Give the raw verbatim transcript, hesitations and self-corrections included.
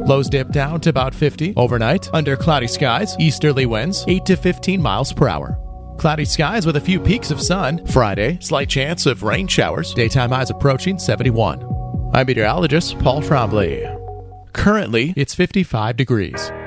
Lows dip down to about fifty. Overnight, under cloudy skies, easterly winds eight to fifteen miles per hour. Cloudy skies with a few peaks of sun. Friday, slight chance of rain showers. Daytime highs approaching seventy-one. I'm meteorologist Paul Trombley. Currently, it's fifty-five degrees.